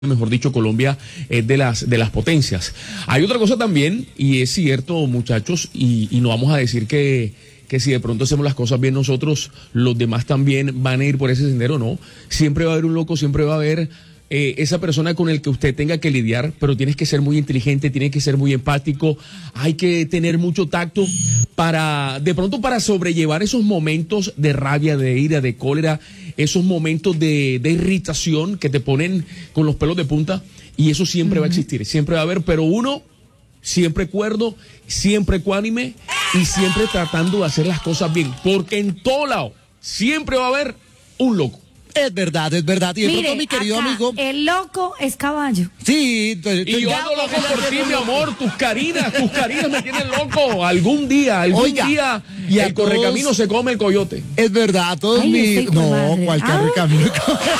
mejor dicho, Colombia es de las potencias. Hay otra cosa también, y es cierto, muchachos, y no vamos a decir que si de pronto hacemos las cosas bien nosotros, los demás también van a ir por ese sendero, no. Siempre va a haber un loco, siempre va a haber esa persona con el que usted tenga que lidiar, pero tienes que ser muy inteligente, tienes que ser muy empático, hay que tener mucho tacto de pronto para sobrellevar esos momentos de rabia, de ira, de cólera, esos momentos de irritación que te ponen con los pelos de punta, y eso siempre va a existir, siempre va a haber, pero uno siempre cuerdo, siempre ecuánime y siempre tratando de hacer las cosas bien, porque en todo lado siempre va a haber un loco. Es verdad, es verdad. Y de Mire, pronto, mi querido acá, amigo. el loco es caballo. Sí, y yo ando loco por ti, mi amor. Tus carinas me tienen loco. Algún día, y el correcamino se come el coyote. Es verdad, a todos mis. No, ¿cuál correcamino?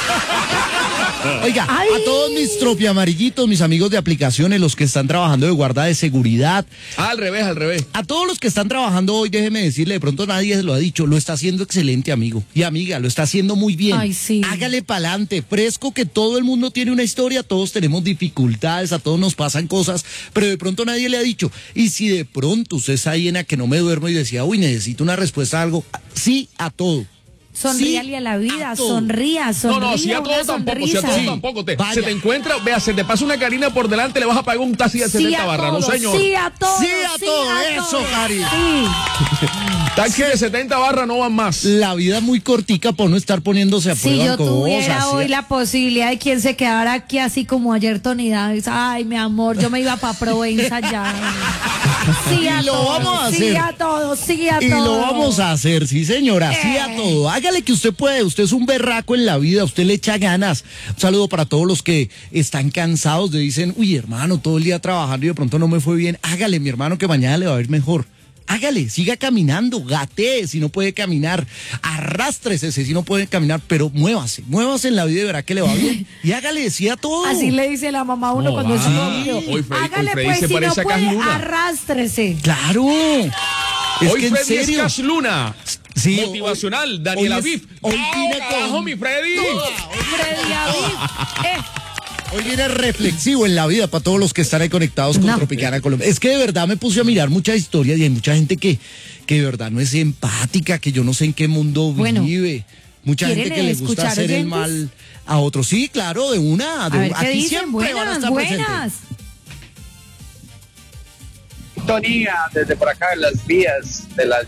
Oiga, a todos mis tropiamarillitos, mis amigos de aplicaciones, los que están trabajando de guarda de seguridad. Al revés. A todos los que están trabajando hoy, déjeme decirle, de pronto nadie se lo ha dicho, lo está haciendo excelente, amigo y amiga, lo está haciendo muy bien. Ay, sí. Hágale pa'lante, fresco, que todo el mundo tiene una historia, todos tenemos dificultades, a todos nos pasan cosas, pero de pronto nadie le ha dicho. Y si de pronto usted es ahí en la que no me duermo y decía, uy, necesito una respuesta a algo, sí a todo. Sonríale a la vida, sonría. No, si a todo tampoco, se te encuentra, vea, se te pasa una Karina por delante, le vas a pagar un taxi de 70 barras, no señor. Sí a todo, eso, Cari. Sí. Taxi de 70 barras no van más. La vida es muy cortica por no estar poniéndose a prueba si yo tuviera cosas, hoy la posibilidad de quien se quedara aquí así como ayer Tony Davis, ay, mi amor, yo me iba para Provenza ya. Sí a lo todo, vamos a hacer. Sí a todo. Y lo vamos a hacer, sí señora, sí a todo. Hágale que usted puede, usted es un berraco en la vida, usted le echa ganas. Un saludo para todos los que están cansados de dicen, uy hermano, todo el día trabajando y de pronto no me fue bien. Hágale, mi hermano, que mañana le va a ir mejor. Hágale, siga caminando, gatee si no puede caminar, arrástrese si no puede caminar, pero muévase en la vida y verá que le va bien. Y hágale, sí a todo. Así le dice la mamá a uno cuando es novio. Hágale Freddy pues, se si no parece a puede, Cash Luna. Arrástrese. Claro. Hoy que Freddy en serio. es Cash Luna. Sí, motivacional, Daniel Aviv. Hoy viene con mi Freddy. Freddy Aviv. Hoy viene reflexivo en la vida para todos los que están ahí conectados con Tropicana Colombia. Es que de verdad me puse a mirar muchas historias y hay mucha gente que de verdad no es empática, que yo no sé en qué mundo vive. Mucha gente que le gusta hacer el mal a otros. Sí, claro, de una. A ver, ¿qué aquí dicen? siempre van a estar Buenas. Sintonía desde por acá en las vías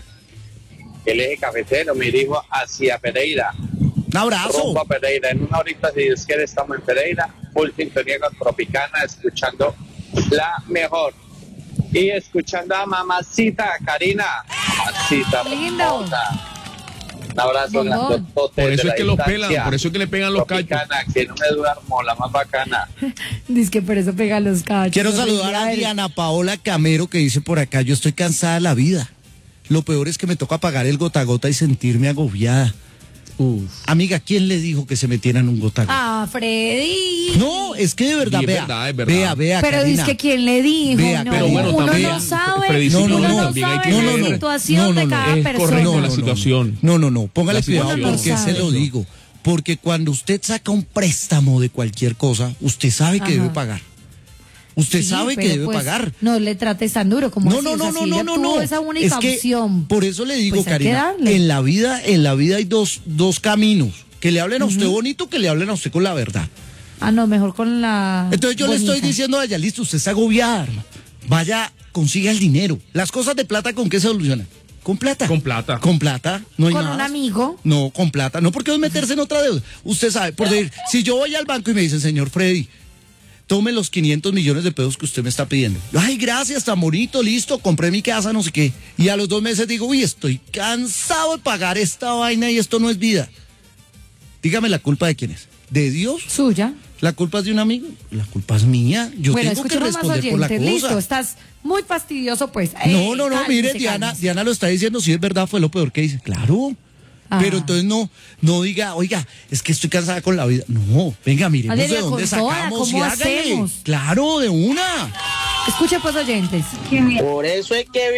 del eje cafetero, me dirijo hacia Pereira. Un abrazo. Rumbo a Pereira. En una horita, si Dios quiere, estamos en Pereira. Full sintonía con Tropicana, escuchando la mejor. Y escuchando a mamacita Karina. Mamacita hermosa. Un abrazo en las dos Por eso es que los distancia. pelan, por eso es que le pegan los cachos. Tropicana, que no me duermo, la más bacana. Dice que por eso pega los cachos. Quiero saludar a Diana Paola Camero, que dice por acá, yo estoy cansada de la vida. Lo peor es que me toca pagar el gota a gota y sentirme agobiada. Uf. Amiga, ¿quién le dijo que se metieran un gota a gota? Ah, Freddy. No, es que de verdad, Sí, es verdad. vea, Pero Karina. dice que quién le dijo, Vea, no, pero bueno, uno también, no sabe, Freddy, uno no también hay sabe que la ver. situación de cada es persona. correcto la situación. No, póngale La cuidado situación. porque No se sabe. lo digo. Porque cuando usted saca un préstamo de cualquier cosa, usted sabe que Ajá. debe pagar. Usted Sí, sabe que pero debe pues, pagar. No le trates tan duro como No, así, no, o sea, no, si no, ella no, tuvo no. esa única Es que opción. por eso le digo, pues hay que Karina, darle. en la vida hay dos caminos. Que le hablen a usted bonito, que le hablen a usted con la verdad. Ah, no, mejor con la Entonces yo le estoy bonita. diciendo a ella, listo, usted está agobiada. Vaya, consiga el dinero. Las cosas de plata, ¿con qué se solucionan? Con plata. Con plata. Con plata, no hay Con más. un amigo. No, con plata. No, porque meterse en otra deuda. Usted sabe, por decir, si yo voy al banco y me dicen, señor Freddy, tome los 500 millones de pesos que usted me está pidiendo. Ay, gracias, tan bonito, listo, compré mi casa, no sé qué. Y a los 2 meses digo, uy, estoy cansado de pagar esta vaina y esto no es vida. Dígame, ¿la culpa de quién es? ¿De Dios? Suya. ¿La culpa es de un amigo? La culpa es mía. Yo Bueno, tengo que escuchemos más responder por la oyentes. cosa. Listo, estás muy fastidioso, pues. No, mire, Cálmese, Diana, cálmese. Diana lo está diciendo, si es verdad, fue lo peor que hice. Claro. Ah. Pero entonces no diga, oiga, es que estoy cansada con la vida. No, venga, miremos Valeria, de dónde con toda, sacamos y ¿cómo hágale. hacemos? Claro, de una. Escuche, pues, oyentes. Por eso es que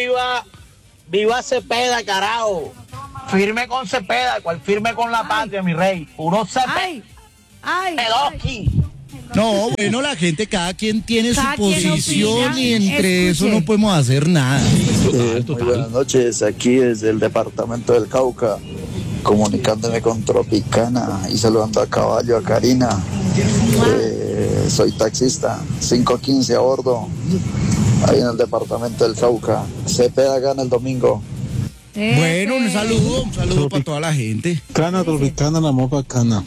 viva Cepeda, carajo. Firme con Cepeda, cual firme con la patria, mi rey. Puro Cepeda. Ay, ay. Pedoski. No, bueno, la gente, cada quien tiene Cada su quien posición opina. y entre eso Escuche. no podemos hacer nada. Total, Muy buenas noches, aquí desde el departamento del Cauca, comunicándome con Tropicana y saludando a Caballo, a Karina. Soy taxista, 515 a bordo, ahí en el departamento del Cauca. Cepeda gana el domingo. Bueno, un saludo para toda la gente. Cana, Tropicana, la más bacana.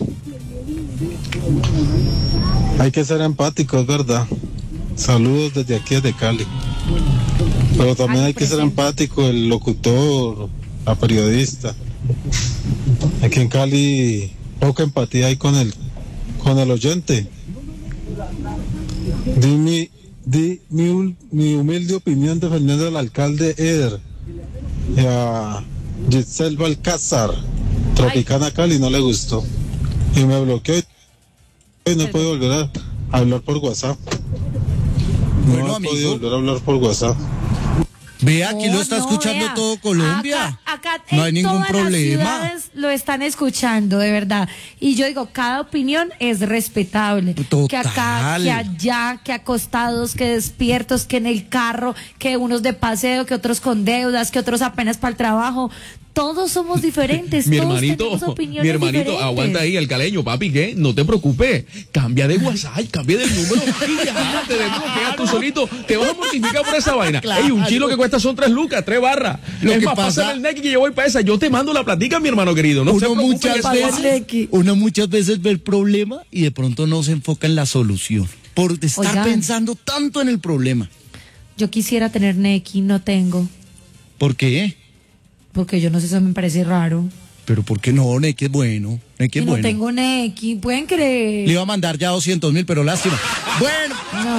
Hay que ser empáticos, ¿verdad? Saludos desde aquí, desde Cali. Pero también hay que ser empático, el locutor, la periodista. Aquí en Cali, poca empatía hay con el oyente. Di mi humilde opinión defendiendo al alcalde Eder y a Giselle Balcázar. Tropicana Cali no le gustó y me bloqueó y no puedo volver a hablar por WhatsApp. Bueno, No he amigo. podido volver a hablar por WhatsApp. Vea, aquí lo está No, escuchando vea. todo Colombia. Acá No hay en ningún todas las problema. ciudades lo están escuchando, de verdad. Y yo digo, cada opinión es respetable. Total. Que acá, que allá, que acostados, que despiertos, que en el carro, que unos de paseo, que otros con deudas, que otros apenas para el trabajo. Todos somos diferentes. Mi todos hermanito, tenemos opiniones mi hermanito, diferentes. aguanta ahí, el caleño, papi, ¿qué? No te preocupes, cambia de WhatsApp, cambia del número y ya, te desbloqueas tú solito, te vas a mortificar por esa vaina. Claro. Ey, un chilo que cuesta son 3 lucas, 3 barras. Lo Es que más, pasa- pásame el Neki que yo voy para esa, yo te mando la platica, mi hermano querido, no se Uno preocupe, muchas que eso va. veces ve el problema y de pronto no se enfoca en la solución. Por estar Oigan. pensando tanto en el problema. Yo quisiera tener Neki, no tengo. ¿Por qué? Porque yo no sé, eso me parece raro. Pero ¿por qué no? Neki es bueno. Neki Yo es no bueno. tengo Neki, ¿pueden creer? Le iba a mandar ya 200,000, pero lástima. Bueno,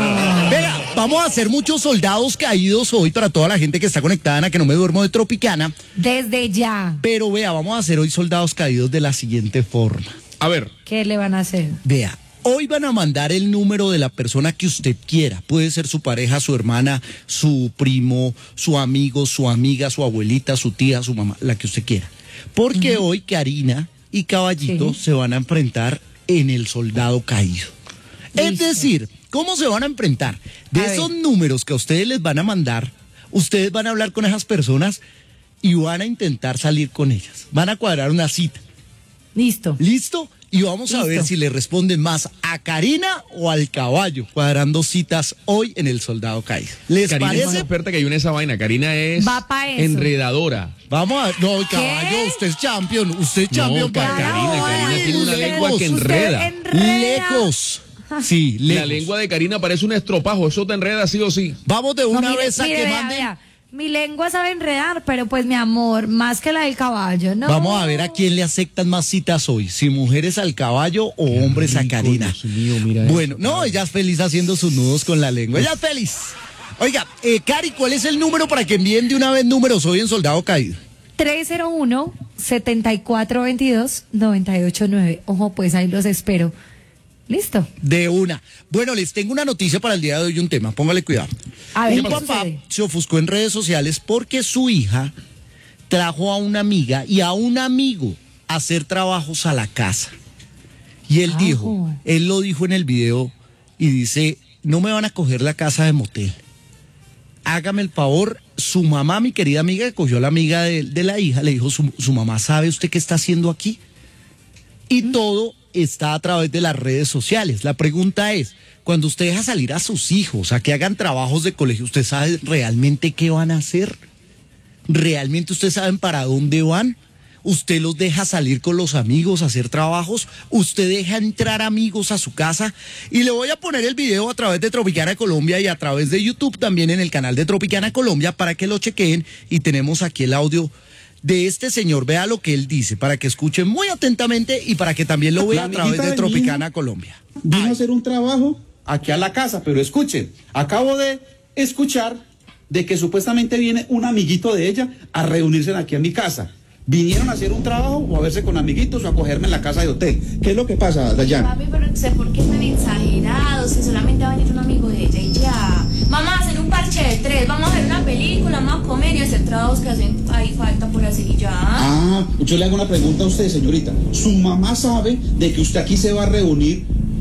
vea, vamos a hacer muchos soldados caídos hoy para toda la gente que está conectada en A Que No Me Duermo de Tropicana. Desde ya. Pero vea, vamos a hacer hoy soldados caídos de la siguiente forma. A ver, ¿Qué le van a hacer? Vea, hoy van a mandar el número de la persona que usted quiera. Puede ser su pareja, su hermana, su primo, su amigo, su amiga, su abuelita, su tía, su mamá, la que usted quiera. Porque hoy Karina y Caballito Sí. se van a enfrentar en el soldado caído. Es Listo. decir, ¿cómo se van a enfrentar? De A esos ver. números que a ustedes les van a mandar, ustedes van a hablar con esas personas y van a intentar salir con ellas. Van a cuadrar una cita. Listo. ¿Listo? Y vamos a Listo. ver si le responden más a Karina o al caballo, cuadrando citas hoy en el soldado caído. ¿Les Karina es más parece? experta que yo en esa vaina, Karina es Va pa' eso. enredadora. Vamos a... No, caballo, usted es champion. Usted es champion. No, Karina tiene una lengua que Usted enreda. Lejos. Sí, lejos. La lengua de Karina parece un estropajo, eso te enreda sí o sí. Vamos de No, una mire, vez a mire, que vea, manden... vea. Mi lengua sabe enredar, pero pues mi amor, más que la del caballo, ¿no? Vamos a ver a quién le aceptan más citas hoy, si mujeres al caballo o hombres a rico, Karina. Dios mío, mira Bueno, eso, no, ella es feliz haciendo sus nudos con la lengua. Ella es feliz. Oiga, Cari, ¿cuál es el número para que envíen de una vez números hoy en Soldado Caído? 301-7422-989. Ojo, pues ahí los espero. ¿Listo? De una. Bueno, les tengo una noticia para el día de hoy, un tema, póngale cuidado. A ver, Un ¿qué papá sucede? se ofuscó en redes sociales porque su hija trajo a una amiga y a un amigo a hacer trabajos a la casa. Y él él lo dijo en el video y dice, no me van a coger la casa de motel. Hágame el favor, su mamá, mi querida amiga, que cogió a la amiga de la hija, le dijo, su mamá, ¿sabe usted qué está haciendo aquí? Y todo está a través de las redes sociales. La pregunta es, cuando usted deja salir a sus hijos a que hagan trabajos de colegio, ¿usted sabe realmente qué van a hacer? ¿Realmente ustedes saben para dónde van? ¿Usted los deja salir con los amigos a hacer trabajos? ¿Usted deja entrar amigos a su casa? Y le voy a poner el video a través de Tropicana Colombia y a través de YouTube también en el canal de Tropicana Colombia para que lo chequeen. Y tenemos aquí el audio de este señor. Vea lo que él dice para que escuchen muy atentamente y para que también lo vea a través de Tropicana Colombia. Vino a hacer un trabajo aquí a la casa, pero escuchen, acabo de escuchar de que supuestamente viene un amiguito de ella a reunirse aquí en mi casa. ¿Vinieron a hacer un trabajo o a verse con amiguitos o a cogerme en la casa de hotel? ¿Qué es lo que pasa, Dayana? Papi, pero no sé por qué tan exagerados, si solamente va a venir un amigo de ella y ya. Vamos a hacer un parche de 3, vamos a ver una película, vamos a comer y hacer trabajos que hacen ahí falta por hacer y ya. Ah, yo le hago una pregunta a usted, señorita. ¿Su mamá sabe de que usted aquí se va a reunir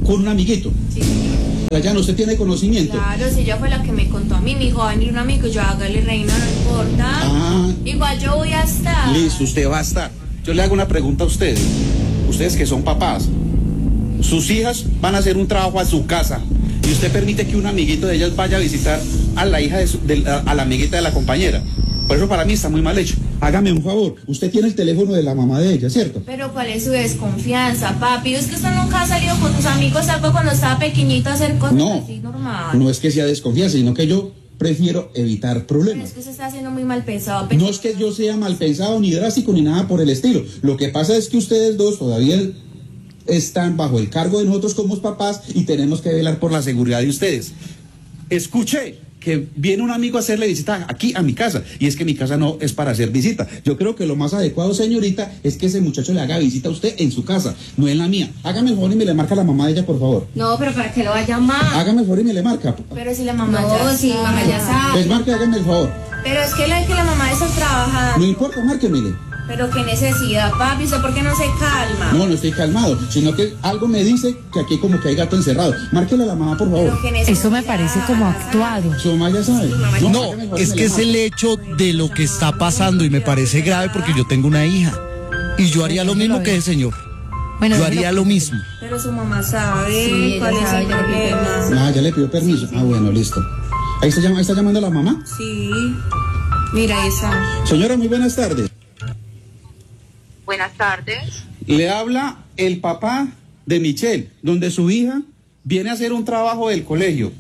con un amiguito. Sí. Dayana, ¿usted tiene conocimiento? Claro, si ella fue la que me contó a mí, me dijo, va a venir un amigo, yo hágale reina, no importa. Ah. Igual yo voy a estar. Listo, usted va a estar. Yo le hago una pregunta a ustedes. Ustedes que son papás, sus hijas van a hacer un trabajo a su casa y usted permite que un amiguito de ellas vaya a visitar a la hija a la amiguita de la compañera. Por eso para mí está muy mal hecho. Hágame un favor, usted tiene el teléfono de la mamá de ella, ¿cierto? Pero ¿cuál es su desconfianza, papi? Es que usted nunca ha salido con sus amigos, salvo cuando estaba pequeñito a hacer cosas así normal. No es que sea desconfianza, sino que yo prefiero evitar Pero problemas. es que usted está haciendo muy mal pensado. No es que yo sea mal pensado, ni drástico, ni nada por el estilo. Lo que pasa es que ustedes dos todavía están bajo el cargo de nosotros como papás y tenemos que velar por la seguridad de ustedes. Escuché que viene un amigo a hacerle visita aquí a mi casa, y es que mi casa no es para hacer visita. Yo creo que lo más adecuado, señorita, es que ese muchacho le haga visita a usted en su casa, no en la mía. Hágame el favor y me le marca a la mamá de ella, por favor. No, pero ¿para qué lo va a llamar? Hágame el favor y me le marca. Pero si la mamá ya sabe. Mamá ya sabe. Pues marque, hágame el favor. Pero es que la mamá está trabajando. No importa, márquemele. Pero qué necesidad, papi, ¿usted por qué no se calma? No estoy calmado, sino que algo me dice que aquí como que hay gato encerrado. Márquele a la mamá, por favor. Eso me parece como actuado. Su mamá ya sabe. No, es que es el hecho de lo que está pasando y me parece grave porque yo tengo una hija y yo haría lo mismo que ese señor. Bueno, Yo haría lo mismo. Pero su mamá sabe cuál es el problema. Ah, ya le pidió permiso. Ah, bueno, listo. Ahí está llamando a la mamá. Sí. Mira esa. Señora, muy buenas tardes. Buenas tardes. Le habla el papá de Michelle, donde su hija viene a hacer un trabajo del colegio.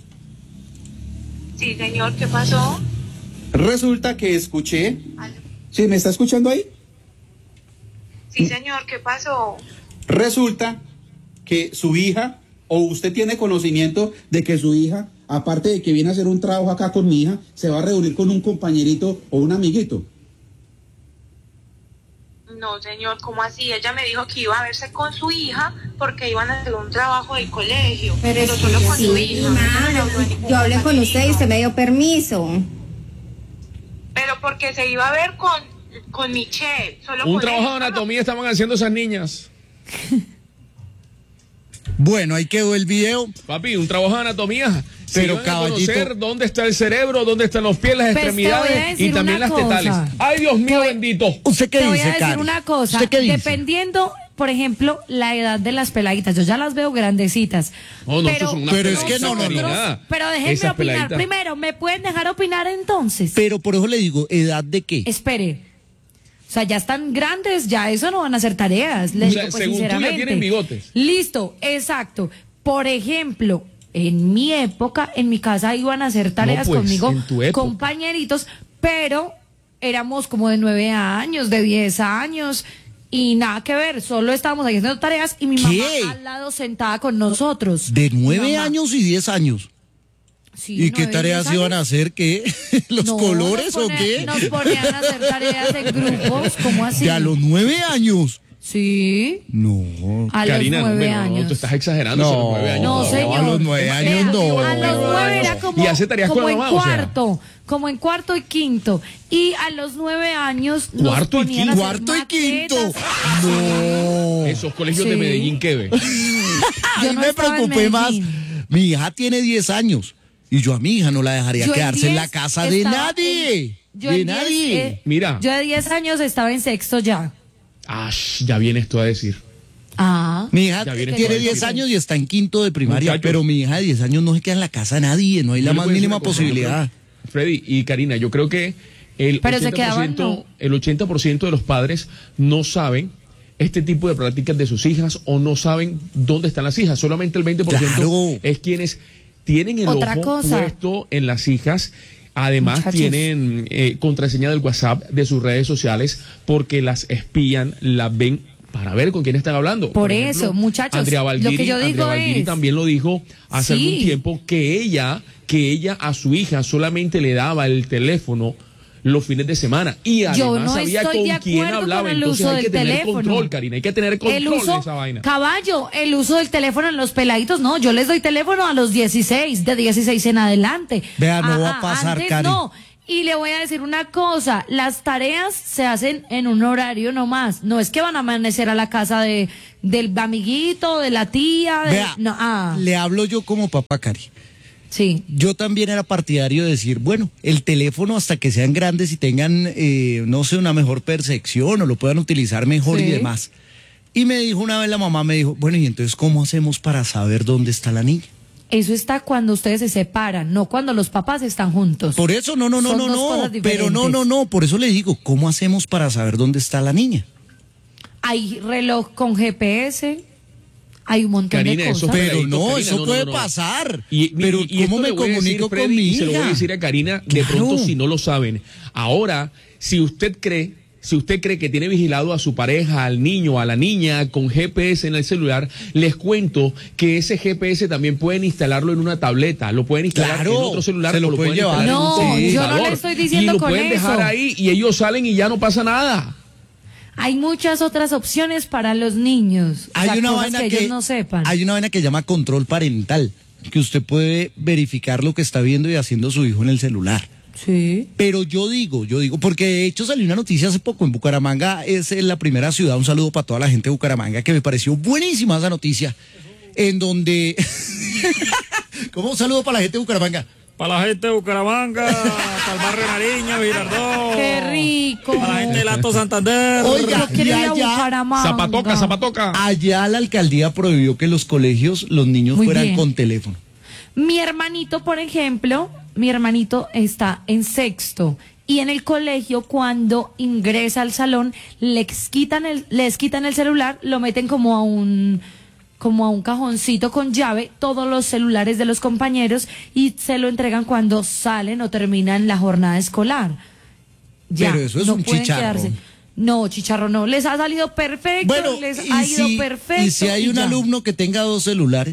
Sí, señor, ¿qué pasó? Resulta que escuché. ¿Sí, me está escuchando ahí? Sí, señor, ¿qué pasó? Resulta que su hija, o usted tiene conocimiento de que su hija, aparte de que viene a hacer un trabajo acá con mi hija, se va a reunir con un compañerito o un amiguito. No, señor, ¿cómo así? Ella me dijo que iba a verse con su hija porque iban a hacer un trabajo del colegio. Pero solo con su hija. Yo hablé con usted y usted me dio permiso. Pero porque se iba a ver con Michelle. Solo Un con trabajo ella. de anatomía estaban haciendo esas niñas. Bueno, ahí quedó el video. Papi, un trabajo de anatomía. Pero, Se iban a caballito, conocer dónde está el cerebro, dónde están los pies, las Pues, te voy a extremidades decir y también una las tetales. cosa. Ay, Dios mío, bendito. ¿Usted qué Te voy dice, a decir Cari? una cosa, ¿Usted qué dice? dependiendo, por ejemplo, la edad de las peladitas, yo ya las veo grandecitas. No, estos son unas pero es que peladitas, no. Karina. Pero déjenme Esas opinar. peladitas. Primero, ¿me pueden dejar opinar entonces? Pero por eso le digo, ¿edad de qué? Espere. O sea, ya están grandes, ya eso no van a hacer tareas. Les O sea, digo, pues, según tú ya sinceramente. tienen bigotes. Listo, exacto. Por ejemplo, en mi época, en mi casa iban a hacer tareas No, pues, conmigo, en tu época. compañeritos, pero éramos como de 9 años, de 10 años. Y nada que ver, solo estábamos ahí haciendo tareas y mi mamá al lado sentada con nosotros. De 9 Mi mamá. años y 10 años. Sí, ¿Y qué 9, tareas 10 iban a años. hacer? ¿Qué? ¿Los No, colores nos o ponían- qué? Nos ponían a hacer tareas en grupos, ¿cómo así? ¿De a los 9 años? Sí, No. a Karina, los 9 no, años. tú estás exagerando. a los 9 años. No, señor. a los 9 años Vea, no. A los 9 era como, Y hace tareas como con la en mamá, o sea. cuarto, como en cuarto y quinto. Y a los 9 años nos Cuarto y ponían a quinto. hacer Cuarto y quinto. maquetas. No. Esos colegios Sí. de Medellín, ¿qué ve? Ahí no me estaba en preocupé más. Medellín. Mi hija tiene 10 años y yo a mi hija no la dejaría Yo quedarse en la 10 casa de estaba nadie. Yo De en 10, nadie. Mira. Yo de 10 años estaba en sexto ya. Ya viene esto a decir. Ah. Mi hija Ya viene tiene todo 10 esto. años y está en quinto de primaria, Muchachos. pero mi hija de 10 años no se queda en la casa de nadie, no hay la Yo le más voy a decir mínima una cosa, posibilidad. yo creo- Freddy y Karina, yo creo que el Pero se 80%, quedaban, no. el 80% de los padres no saben este tipo de prácticas de sus hijas o no saben dónde están las hijas. Solamente el 20% Claro. es quienes tienen el Otra ojo cosa. puesto en las hijas. Además, Muchachos. tienen contraseña del WhatsApp de sus redes sociales porque las espían, las ven para ver con quién están hablando. Por eso, muchachos, Andrea lo Valdiri, que yo digo Andrea Valdiri es- también lo dijo hace Sí. algún tiempo que ella a su hija solamente le daba el teléfono los fines de semana y además Yo no sabía estoy de con quién acuerdo hablaba. con el Entonces uso hay que del tener teléfono. control, Karina, hay que tener control El uso, de esa vaina. caballo, el uso del teléfono en los peladitos, no, yo les doy teléfono a los 16, de 16 en adelante. Vea, no va a pasar, antes Cari. no. Y le voy a decir una cosa, las tareas se hacen en un horario nomás, no es que van a amanecer a la casa del amiguito, de la tía, Vea, le hablo yo como papá, Cari. Sí. Yo también era partidario de decir, bueno, el teléfono hasta que sean grandes y tengan, no sé, una mejor percepción o lo puedan utilizar mejor y demás. Y me dijo una vez la mamá, me dijo, bueno, ¿y entonces cómo hacemos para saber dónde está la niña? Eso está cuando ustedes se separan, no cuando los papás están juntos. Por eso, pero no, por eso le digo, ¿cómo hacemos para saber dónde está la niña? Hay reloj con GPS, hay un montón de cosas. Pero eso puede pasar. Pero ¿cómo me comunico con mi hija? Se lo voy a decir a Karina, de pronto si no lo saben. Ahora, si usted cree que tiene vigilado a su pareja, al niño, a la niña con GPS en el celular, les cuento que ese GPS también pueden instalarlo en una tableta, lo pueden instalar en otro celular, se lo pueden llevar. No, yo no le estoy diciendo con eso. Y lo pueden dejar ahí y ellos salen y ya no pasa nada. Hay muchas otras opciones para los niños. Hay una vaina que ellos no sepan. Hay una vaina que se llama control parental, que usted puede verificar lo que está viendo y haciendo su hijo en el celular. Sí. Pero yo digo, porque de hecho salió una noticia hace poco en Bucaramanga, es la primera ciudad, un saludo para toda la gente de Bucaramanga, que me pareció buenísima esa noticia, en donde... ¿Cómo un saludo para la gente de Bucaramanga? Para la gente de Bucaramanga, para el barrio Nariño, Girardot. ¡Qué rico! Para la gente del Alto Santander. Oiga, y allá, Zapatoca. Allá la alcaldía prohibió que los colegios, los niños fueran con teléfono. Mi hermanito, por ejemplo, está en sexto. Y en el colegio, cuando ingresa al salón, les quitan el celular, lo meten como a un cajoncito con llave, todos los celulares de los compañeros, y se lo entregan cuando salen o terminan la jornada escolar. Ya, pero eso es un chicharro. No, chicharro no. Les ha salido perfecto, les ha ido perfecto. ¿Y si hay un alumno que tenga 2 celulares?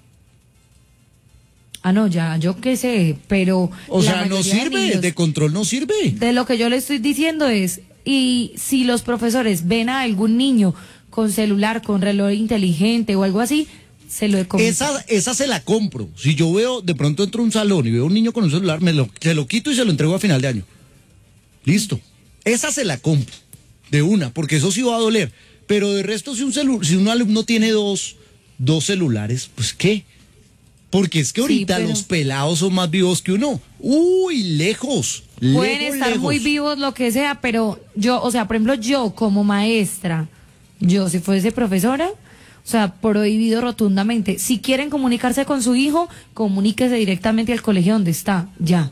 No, ya, yo qué sé, pero... O sea, no sirve, de control no sirve. De lo que yo le estoy diciendo es, y si los profesores ven a algún niño con celular, con reloj inteligente o algo así, se lo he comentado. Esa se la compro. Si yo veo, de pronto entro a un salón y veo a un niño con un celular, se lo quito y se lo entrego a final de año. Listo. Esa se la compro. De una, porque eso sí va a doler. Pero de resto, si un alumno tiene dos celulares, pues ¿qué? Porque es que ahorita los pelados son más vivos que uno. Uy, lejos. Pueden estar muy vivos, lo que sea, pero yo, o sea, por ejemplo, yo como maestra, yo si fuese profesora, o sea, prohibido rotundamente. Si quieren comunicarse con su hijo, comuníquese directamente al colegio donde está, ya.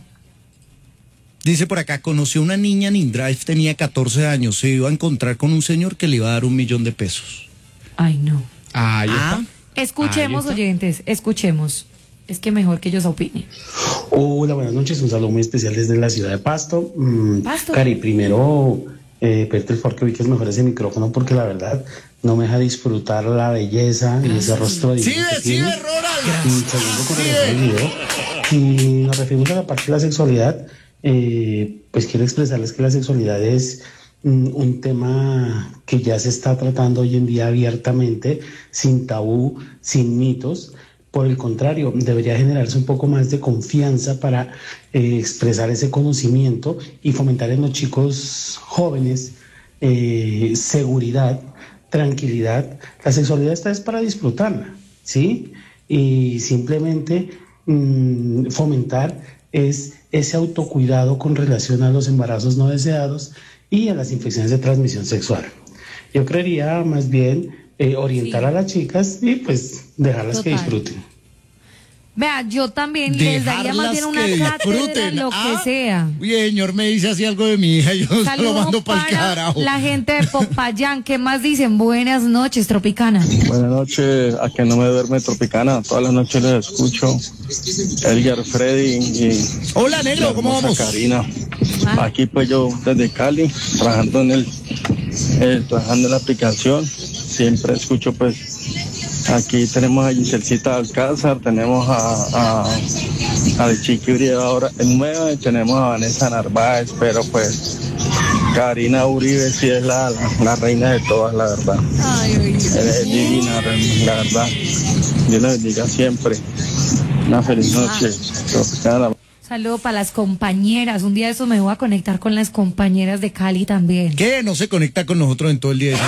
Dice por acá, conoció una niña en InDrive, tenía 14 años, se iba a encontrar con un señor que le iba a dar $1.000.000. Ay, no. Ahí está. Escuchemos, oyentes, escuchemos. Es que mejor que ellos opinen. Hola, buenas noches. Un saludo muy especial desde la ciudad de Pasto. Pasto. Cari, primero, pedirte el favor que ubiques mejor ese micrófono porque la verdad no me deja disfrutar la belleza y ese rostro divino que tienes. Y segundo, con relación al video, si nos referimos a la parte de la sexualidad, pues quiero expresarles que la sexualidad es un tema que ya se está tratando hoy en día abiertamente, sin tabú, sin mitos. Por el contrario, debería generarse un poco más de confianza para expresar ese conocimiento y fomentar en los chicos jóvenes seguridad, tranquilidad. La sexualidad es para disfrutarla, ¿sí? Y simplemente fomentar ese autocuidado con relación a los embarazos no deseados y a las infecciones de transmisión sexual. Yo creería más bien orientar a las chicas y pues dejarlas que disfruten. Vea, yo también les daría más bien una cátedra, lo que sea. Oye, señor, me dice así algo de mi hija, yo se lo mando para el carajo. La gente de Popayán, ¿qué más dicen? Buenas noches, Tropicana. Buenas noches, a que no me duerme Tropicana, todas las noches les escucho. Edgar, Freddy y... Hola, negro, ¿cómo vamos? Karina. Aquí pues yo desde Cali, trabajando en la aplicación, siempre escucho pues... Aquí tenemos a Giselcita Alcázar, tenemos a Chiqui Uribe ahora en nueva, y tenemos a Vanessa Narváez, pero pues Karina Uribe sí es la reina de todas, la verdad. Es divina, la verdad. Dios la bendiga siempre. Una feliz noche. Saludo para las compañeras. Un día de eso me voy a conectar con las compañeras de Cali también. ¿Qué? ¿No se conecta con nosotros en todo el día?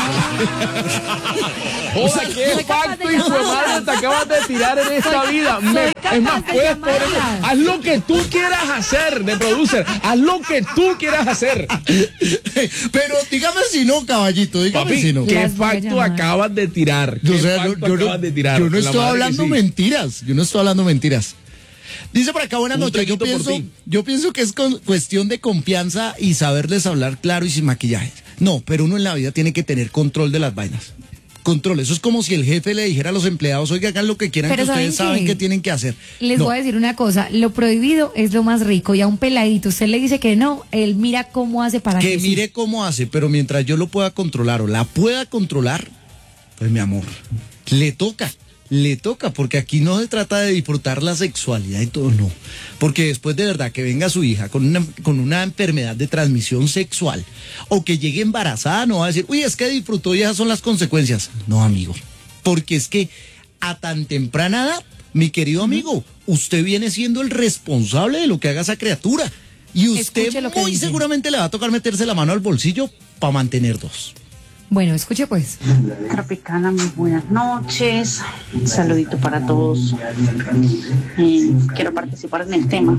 Joda, qué pacto y su madre te acabas de tirar en esta vida. Es más, puedes poner, haz lo que tú quieras hacer de producer. Haz lo que tú quieras hacer. Pero dígame si no, caballito, dígame Papi, si no. ¿qué pacto acabas de tirar? O sea, yo no estoy hablando mentiras. Yo no estoy hablando mentiras. Dice por acá, buenas noches, yo pienso que es cuestión de confianza y saberles hablar claro y sin maquillaje. No, pero uno en la vida tiene que tener control de las vainas. Control, eso es como si el jefe le dijera a los empleados, oiga, hagan lo que quieran, pero que ustedes saben que tienen que hacer. Les voy a decir una cosa, lo prohibido es lo más rico, y a un peladito usted le dice que no, él mira cómo hace para que mire cómo hace, pero mientras yo lo pueda controlar o la pueda controlar, pues mi amor, le toca, porque aquí no se trata de disfrutar la sexualidad y todo, no. Porque después de verdad que venga su hija con una enfermedad de transmisión sexual o que llegue embarazada, no va a decir, uy, es que disfrutó y esas son las consecuencias. No, amigo, porque es que a tan temprana edad, mi querido amigo, usted viene siendo el responsable de lo que haga esa criatura. Y usted muy seguramente le va a tocar meterse la mano al bolsillo para mantener dos. Bueno, escuche pues. Tropicana, muy buenas noches. Un saludito para todos. Quiero participar en el tema.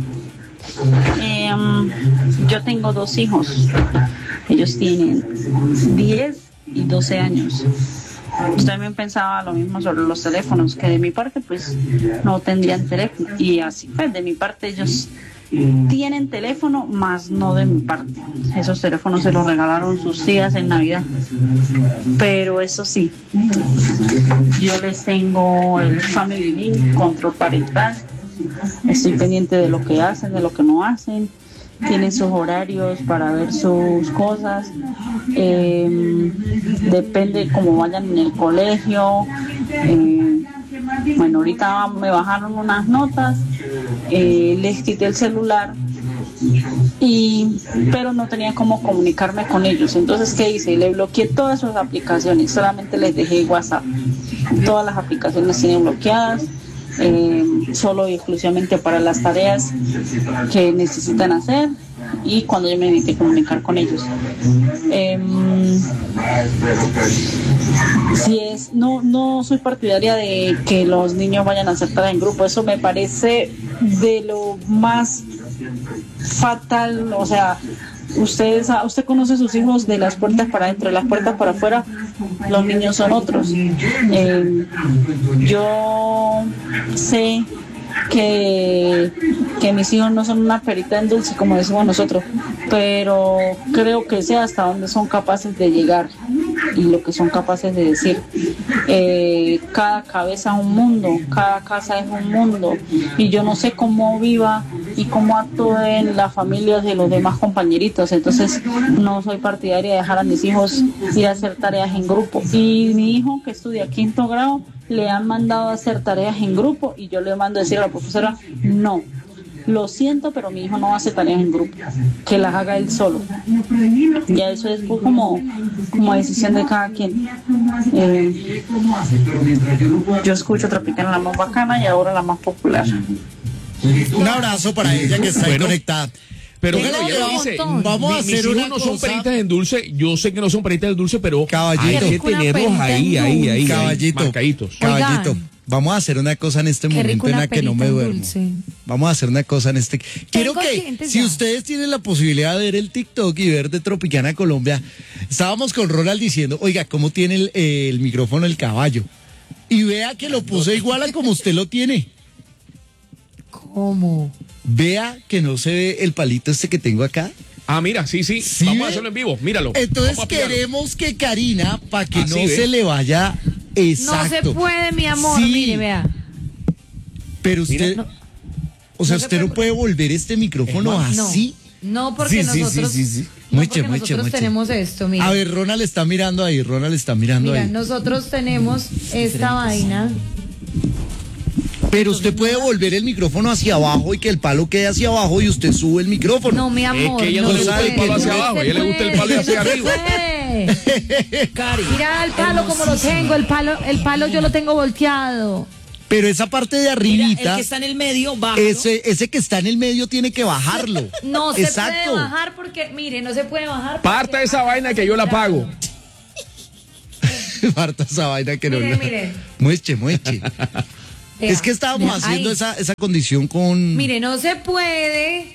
Yo tengo 2 hijos. Ellos tienen 10 y 12 años. Yo también pensaba lo mismo sobre los teléfonos, que de mi parte pues no tendrían teléfono. Y así pues, de mi parte ellos tienen teléfono, más no de mi parte. Esos teléfonos se los regalaron sus tías en Navidad. Pero eso sí, yo les tengo el Family Link, control parental. Estoy pendiente de lo que hacen, de lo que no hacen. Tienen sus horarios para ver sus cosas. Depende cómo vayan en el colegio. Bueno, ahorita me bajaron unas notas, les quité el celular, pero no tenía cómo comunicarme con ellos. Entonces, ¿qué hice? Le bloqueé todas sus aplicaciones, solamente les dejé WhatsApp. Todas las aplicaciones tienen bloqueadas, solo y exclusivamente para las tareas que necesitan hacer y cuando yo me necesite comunicar con ellos. No soy partidaria de que los niños vayan a hacer tareas en grupo. Eso me parece de lo más fatal. O sea, usted conoce a sus hijos de las puertas para adentro, de las puertas para afuera, los niños son otros. Yo sé que mis hijos no son una perita en dulce, como decimos nosotros, pero creo que sé hasta dónde son capaces de llegar y lo que son capaces de decir. Cada cabeza es un mundo, cada casa es un mundo, y yo no sé cómo viva y cómo actúen las familias de los demás compañeritos. Entonces no soy partidaria de dejar a mis hijos ir a hacer tareas en grupo. Y mi hijo, que estudia 5º grado, le han mandado a hacer tareas en grupo y yo le mando a decir a la profesora, no, lo siento, pero mi hijo no hace tareas en grupo, que las haga él solo. Ya eso es como decisión de cada quien. Yo escucho Tropicana, la más bacana, y ahora la más popular. Un abrazo para ella que está ahí conectada. Pero bueno, ya lo dice, vamos a hacer una cosa. No son peritas en dulce, yo sé que no son peritas en dulce, pero caballito, hay que tenerlos ahí, caballito, marcaditos. Caballito, vamos a hacer una cosa en este momento en la que no me duermo. Vamos a hacer una cosa en este. Quiero que, si ustedes tienen la posibilidad de ver el TikTok y ver de Tropicana Colombia, estábamos con Ronald diciendo, oiga, ¿cómo tiene el micrófono el caballo? Y vea que lo puse igual a como usted lo tiene. ¿Cómo? Vea que no se ve el palito este que tengo acá. Ah, mira, sí. Vamos a hacerlo en vivo, míralo. Entonces queremos que Karina, para que no se le vaya exacto. No se puede, mi amor, mire, vea. Pero usted, o sea, usted no puede volver este micrófono así. No, porque nosotros... Nosotros tenemos esto, mira. A ver, Ronald está mirando ahí, Mira, nosotros tenemos esta vaina. Pero usted puede volver el micrófono hacia abajo y que el palo quede hacia abajo y usted sube el micrófono. No, mi amor. Es que ella no le gusta el palo hacia abajo, a ella le gusta el palo hacia arriba. Mira el palo como lo tengo, el palo yo lo tengo volteado. Pero esa parte de arribita, el que está en el medio, bájalo. ese que está en el medio tiene que bajarlo. No se Exacto. puede bajar porque, mire, no se puede bajar. Parta esa vaina que yo la pago. Parta esa vaina que Mire, no. mire. Mueche. Vea, Es que estábamos vea, haciendo ahí. esa condición con... Mire, no se puede,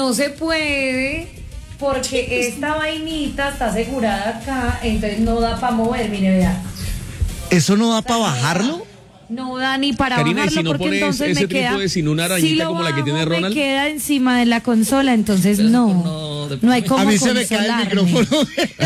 porque esta vainita está asegurada acá, entonces no da para mover, mire, vea. ¿Eso no da para bajarlo? No da ni para Karina, bajarlo y si no porque pones entonces ese me queda... trípode sin una arañita si lo como la que tiene bajo, Ronald. me queda encima de la consola, entonces no hay como A mí se me cae el consolarme. micrófono.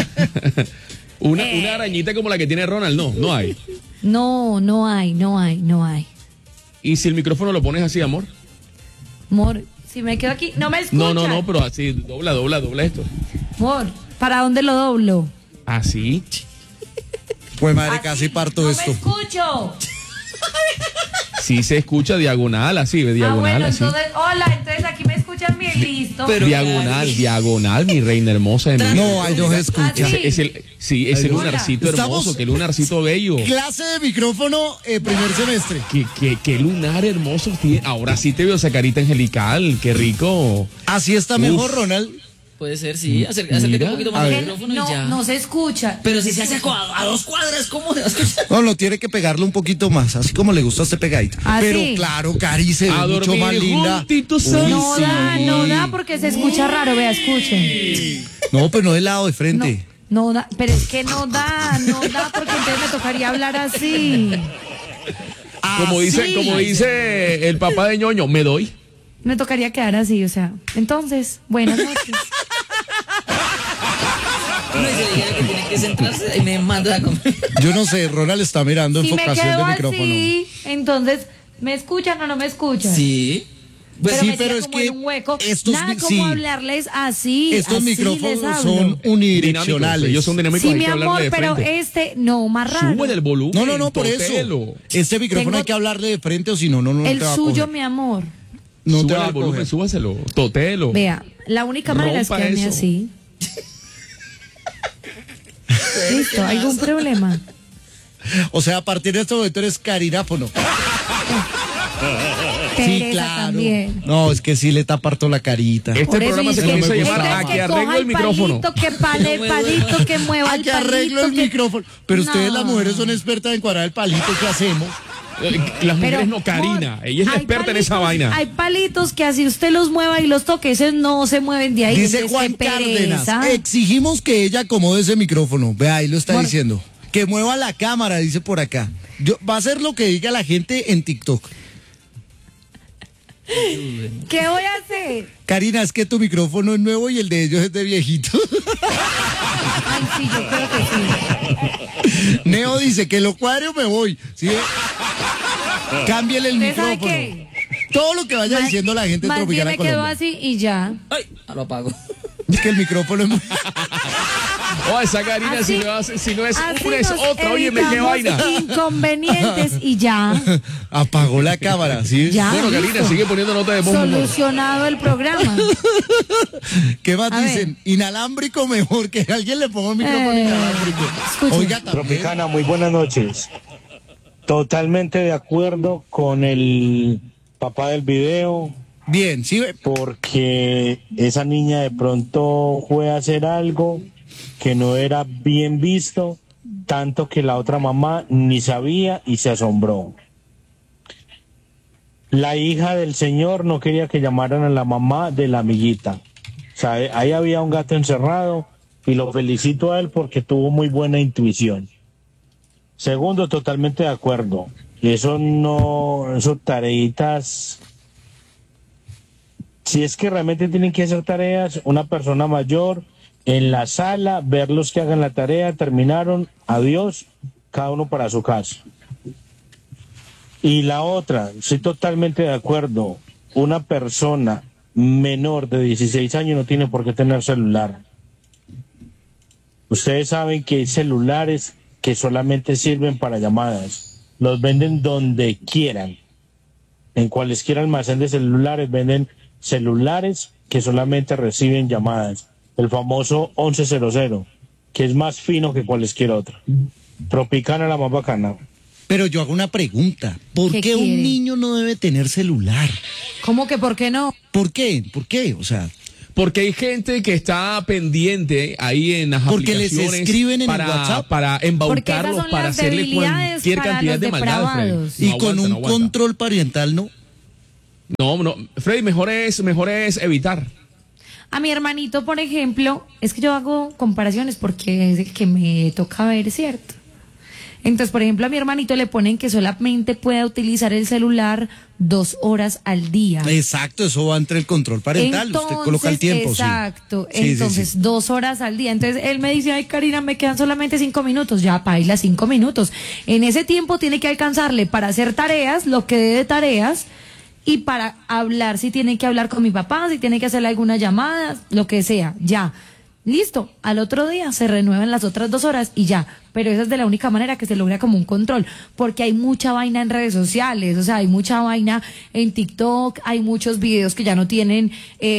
Una arañita como la que tiene Ronald, no hay. No hay. ¿Y si el micrófono lo pones así, amor? Amor, si me quedo aquí, no me escuchas. No, pero así, dobla esto. Amor, ¿para dónde lo doblo? Así. Pues madre, casi parto No esto. me escucho. Sí se escucha diagonal, así, diagonal, bueno, así. entonces aquí me escuchan bien, listo. Diagonal, mi reina hermosa de mi. No, ahí no se escucha. Es el lunarcito hermoso, qué lunarcito bello. Clase de micrófono, primer semestre. Qué lunar hermoso tiene. Ahora sí te veo esa carita angelical, qué rico. Así está mejor, Ronald. Puede ser, sí. Acércate un poquito más al micrófono y ya. No se escucha. Pero si se hace a 2 cuadras, ¿cómo se va a escuchar? No, tiene que pegarlo un poquito más, así como le gusta a este pegadito. Pero sí. Claro, Cari se ve A mucho dormir más linda. juntitos, Uy, No da porque se escucha raro, vea, escuchen. No, pero no del lado de frente. No da, pero es que no da porque entonces me tocaría hablar así. Como dice el papá de Ñoño, me doy. Me tocaría quedar así, o sea. Entonces, buenas noches. No, y se le diga que tiene que centrarse y me manda a comer. Yo no sé, Ronald está mirando Si me enfocación quedo de micrófono. así, entonces, ¿me escuchan o no me escuchan? Sí. Pero sí, me pero tira es como que en un hueco. estos Nada como sí. hablarles así. Estos así les micrófonos hablo. son unidireccionales. Ellos son dinámicos, Sí, hay mi que amor, hablarle de pero frente. no, más raro. Sube el volumen. No, por totelo. eso. Este micrófono Tengo- hay que hablarle de frente o si no, no El te va a suyo, coger. mi amor. No te Súbale va a el volumen, coger. súbaselo. Totelo. Vea, la única manera es Rompa quedarme eso. así. Listo, ¿algún problema? O sea, a partir de este momento eres carináfono. Teresa también. No, es que sí le tapa harto la carita. Este Por eso programa se dice, comienza a no me llamar gusta. A que coja arreglo el micrófono. palito, que pale el palito, que mueva A el que palito. arreglo el que- micrófono. Pero ustedes No. las mujeres son expertas en cuadrar el palito. ¿Qué hacemos? Las mujeres Pero, no, Karina. amor, Ella es la hay experta en esa palitos- vaina. Hay palitos que así usted los mueva y los toque, esos no se mueven de ahí. Dice entonces, Juan qué Cárdenas, pereza. exigimos que ella acomode ese micrófono. Vea, ahí lo está Bueno. diciendo. Que mueva la cámara, dice por acá. Va a hacer lo que diga la gente en TikTok. ¿Qué voy a hacer? Karina, es que tu micrófono es nuevo y el de ellos es de viejito. Ay, sí, yo creo que sí. Neo dice que lo cuadre o me voy. ¿Sí? Cámbiale el ¿Usted sabe micrófono. qué? Todo lo que vaya diciendo la gente Más bien Tropicana me quedo Colombia. así y ya. Ay, lo apago. Es que el micrófono es muy... Oh, esa Karina, Así- si no es así una, es nos otra. Óyeme, qué evitamos vaina. inconvenientes y ya. Apagó la cámara, ¿sí? Ya. Bueno, listo. Karina, sigue poniendo nota de voz. amor. Solucionado el programa. ¿Qué más A dicen? Inalámbrico mejor, que alguien le ponga un micrófono inalámbrico. Escucha. Oiga, también. Tropicana, muy buenas noches. Totalmente de acuerdo con el papá del video, Bien, sí. porque esa niña de pronto fue a hacer algo que no era bien visto, tanto que la otra mamá ni sabía y se asombró. La hija del señor no quería que llamaran a la mamá de la amiguita. O sea, ahí había un gato encerrado y lo felicito a él porque tuvo muy buena intuición. Segundo, totalmente de acuerdo. Eso tareitas. Si es que realmente tienen que hacer tareas, una persona mayor en la sala, verlos que hagan la tarea, terminaron, adiós, cada uno para su casa. Y la otra, estoy totalmente de acuerdo, una persona menor de 16 años no tiene por qué tener celular. Ustedes saben que hay celulares que solamente sirven para llamadas, los venden donde quieran. En cualesquiera almacén de celulares venden celulares que solamente reciben llamadas. El famoso 1100, que es más fino que cualquier otro. Tropicana, la más bacana. Pero yo hago una pregunta. ¿Por ¿Qué qué un quiere? niño no debe tener celular? ¿Cómo que por qué no? ¿Por qué? ¿Por qué? O sea, Porque hay gente que está pendiente ahí en las porque les aplicaciones escriben en el para, WhatsApp. para Porque esas embaucarlos, son para las hacerle debilidades cualquier para cantidad los de maldades, Freddy. depravados. y No con aguanta, un no aguanta. control parental, ¿no? No, Freddy, mejor es evitar. A mi hermanito, por ejemplo, es que yo hago comparaciones porque es el que me toca ver, ¿cierto? Entonces, por ejemplo, a mi hermanito le ponen que solamente pueda utilizar el celular 2 horas al día. Exacto, eso va entre el control parental. Usted coloca el tiempo. Exacto. Sí. Entonces, Sí. 2 horas al día. Entonces, él me dice, ay, Karina, me quedan solamente 5 minutos. Ya, paila, 5 minutos. En ese tiempo tiene que alcanzarle para hacer tareas, lo que dé de tareas, y para hablar, si tiene que hablar con mi papá, si tiene que hacerle alguna llamada, lo que sea, ya. Listo, al otro día se renuevan las otras 2 horas y ya. Pero esa es de la única manera que se logra como un control, porque hay mucha vaina en redes sociales, o sea, hay mucha vaina en TikTok, hay muchos videos que ya no tienen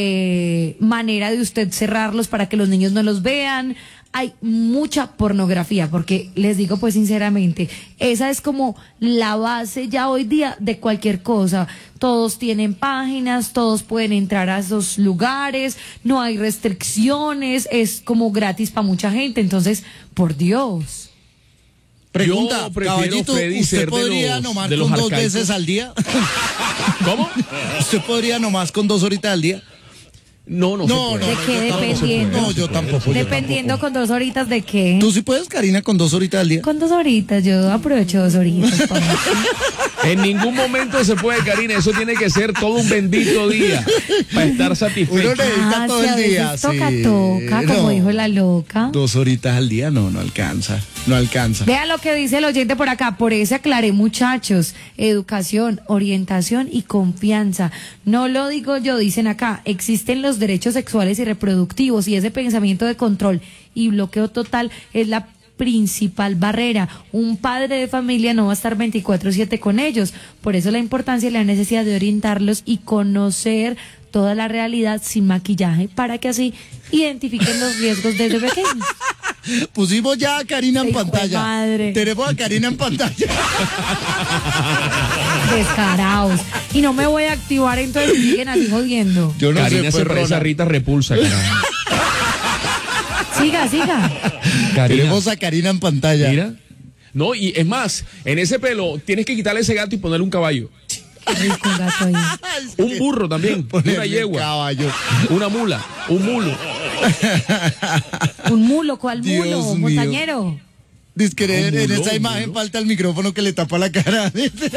manera de usted cerrarlos para que los niños no los vean. Hay mucha pornografía, porque les digo pues sinceramente, esa es como la base ya hoy día de cualquier cosa. Todos tienen páginas, todos pueden entrar a esos lugares, no hay restricciones, es como gratis para mucha gente. Entonces, por Dios. Pregunta, Yo prefiero, caballito, Freddy, ¿usted ser de podría los- nomás de los con 2 arcaicos? veces al día? ¿Cómo? ¿Usted podría nomás con 2 horitas al día? No, No, se no, puede. ¿De qué yo tampoco dependiendo? No, yo tampoco. Dependiendo con 2 horitas de qué. ¿Tú sí puedes, Karina, con 2 horitas al día? Con 2 horitas, yo aprovecho 2 horitas. pa' mí. En ningún momento se puede, Karina. Eso tiene que ser todo un bendito día para estar Uno satisfecho. necesita todo si a el día. veces toca, sí. toca, como No, dijo la loca. 2 horitas al día, no alcanza. No alcanza. Vean lo que dice el oyente por acá. Por eso aclaré, muchachos. Educación, orientación y confianza. No lo digo yo, dicen acá. Existen los derechos sexuales y reproductivos y ese pensamiento de control y bloqueo total es la principal barrera. Un padre de familia no va a estar 24/7 con ellos. Por eso la importancia y la necesidad de orientarlos y conocer toda la realidad sin maquillaje para que así identifiquen los riesgos desde pequeños. Pusimos ya a Karina en Hijo de pantalla. madre. Tenemos a Karina en pantalla. Descarados. Y no me voy a activar, entonces siguen así jodiendo. Yo no Karina sé, se pues, parece a Ronald. Rita Repulsa, carajo. Siga. Karina, Tenemos a Karina en pantalla. mira. No, y es más, en ese pelo tienes que quitarle ese gato y ponerle un caballo. Rico un gato ahí. Un burro también, Ponerle una un yegua, caballo. una mula, un mulo. Un mulo, ¿cuál mulo? Dios mío. Montañero. Dice que en Un esa mulo, imagen falta el micrófono que le tapa la cara.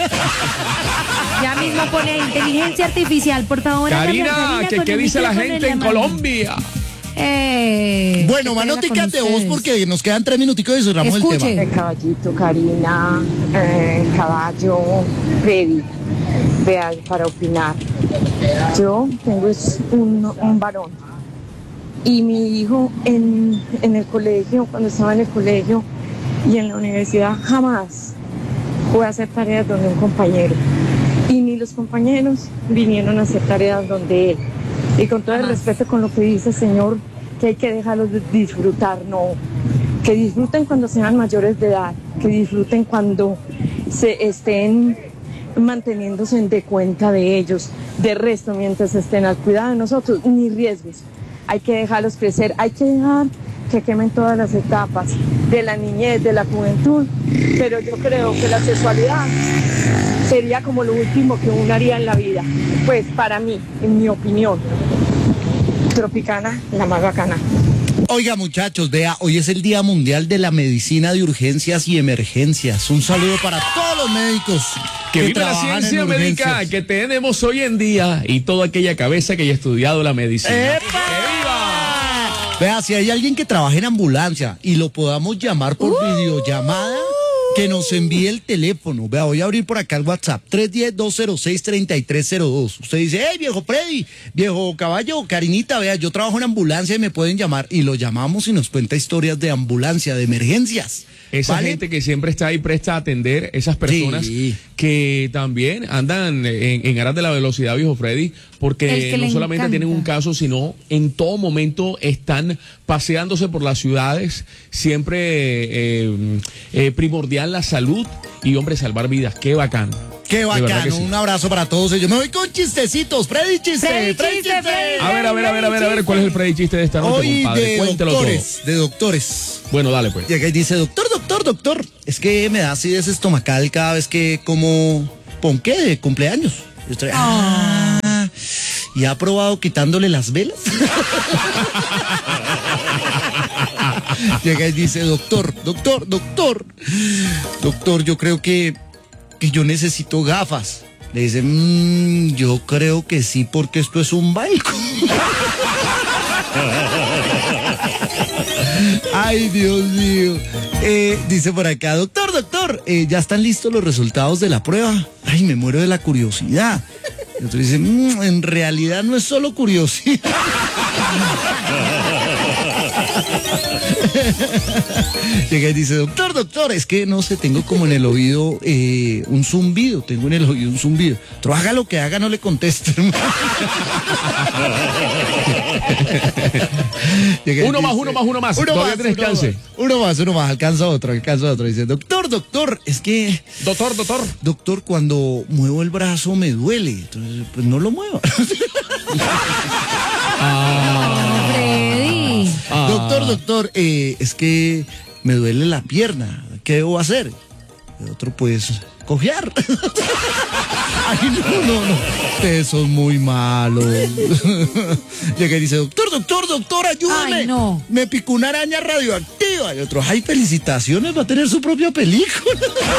Ya mismo pone inteligencia artificial, por favor. Karina, ¿qué dice la gente en Colombia? Bueno, manoticas de voz porque nos quedan 3 minuticos y cerramos el tema. Caballito, Karina, caballo, Freddy, vean, para opinar. Yo tengo un varón y mi hijo en el colegio, cuando estaba en el colegio y en la universidad, jamás fue a hacer tareas donde un compañero. Y ni los compañeros vinieron a hacer tareas donde él. Y con todo el respeto con lo que dice el señor, que hay que dejarlos disfrutar, no. Que disfruten cuando sean mayores de edad, que disfruten cuando se estén manteniéndose de cuenta de ellos. De resto, mientras estén al cuidado de nosotros, ni riesgos. Hay que dejarlos crecer, hay que dejar que quemen todas las etapas de la niñez, de la juventud. Pero yo creo que la sexualidad sería como lo último que uno haría en la vida. Pues para mí, en mi opinión. Tropicana, la más bacana. Oiga, muchachos, vea, hoy es el Día Mundial de la Medicina de Urgencias y Emergencias. Un saludo para todos los médicos Que viva la trabajan en ciencia médica urgencias. que tenemos hoy en día y toda aquella cabeza que haya estudiado la medicina. Vea, si hay alguien que trabaja en ambulancia y lo podamos llamar por videollamada, que nos envíe el teléfono. Vea, voy a abrir por acá el WhatsApp, 310-206-3302. Usted dice, hey, viejo Freddy, viejo caballo, Karinita, vea, yo trabajo en ambulancia y me pueden llamar. Y lo llamamos y nos cuenta historias de ambulancia, de emergencias. Esa ¿Vale? gente que siempre está ahí presta a atender, esas personas Sí. que también andan en aras de la velocidad, viejo Freddy, El porque que no le solamente encanta. tienen un caso, sino en todo momento están paseándose por las ciudades, siempre primordial cuidan la salud y, hombre, salvar vidas. Qué bacano. Qué bacano, sí. Un abrazo para todos ellos. Me voy con chistecitos, Freddy chiste. A ver, ¿cuál es el Freddy chiste de esta noche, Hoy compadre? Cuéntelo de doctores. Bueno, dale pues. Llega y dice, doctor, es que me da acidez estomacal cada vez que como ponqué de cumpleaños. Yo estoy, ¿y ha probado quitándole las velas? Llega y dice, doctor, yo creo que yo necesito gafas. Le dice, yo creo que sí, porque esto es un banco. Ay, Dios mío. Dice por acá, doctor, ya están listos los resultados de la prueba. Ay, me muero de la curiosidad. Y otro dice, en realidad no es solo curiosidad. Llega y dice, doctor, es que no sé, tengo como en el oído un zumbido, Pero haga lo que haga, no le conteste. Uno más. Todavía tienes chance. Uno más, alcanza otro. Dice, doctor, es que... Doctor, cuando muevo el brazo me duele. Entonces, pues no lo mueva. Freddy. Doctor, es que me duele la pierna. ¿Qué debo hacer? El otro, pues, cojear. Ay, no. Ustedes son muy malos. Llega y dice, doctor, ayúdame. Ay, no. Me picó una araña radioactiva. Y otro, ay, felicitaciones, va a tener su propia película.